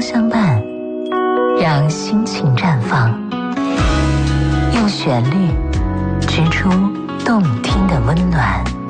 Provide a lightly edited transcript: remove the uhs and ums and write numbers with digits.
相伴，让心情绽放，用旋律织出动听的温暖。